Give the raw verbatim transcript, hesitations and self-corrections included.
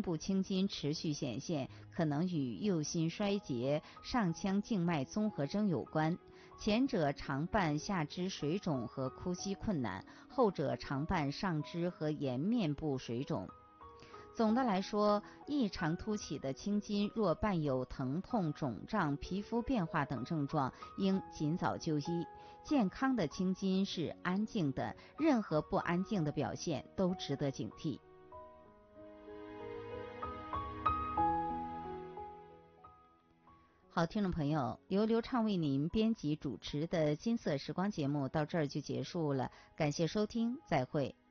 部青筋持续显现，可能与右心衰竭、上腔静脉综合征有关。前者常伴下肢水肿和呼吸困难，后者常伴上肢和颜面部水肿。总的来说，异常凸起的青筋若伴有疼痛、肿胀、皮肤变化等症状，应尽早就医。健康的青筋是安静的，任何不安静的表现都值得警惕。好，听众朋友，由刘畅为您编辑主持的金色时光节目到这儿就结束了，感谢收听，再会。